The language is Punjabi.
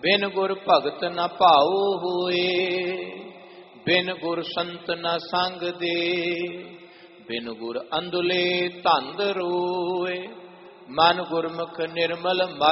ਬਿਨ ਗੁਰ ਭਗਤ ਨ ਭਾਉ ਹੋਏ, ਬਿਨ ਗੁਰ ਸੰਤ ਨ ਸੰਗ ਦੇ, ਬਿਨ ਗੁਰ ਅੰਧੁਲੇ ਧੰਦ ਰੋਏ। ਮਨ ਗੁਰਮੁਖ ਨਿਰਮਲ